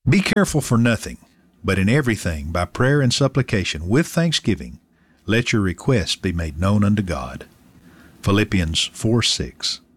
Be careful for nothing, but in everything by prayer and supplication with thanksgiving let your requests be made known unto God. Philippians 4:6.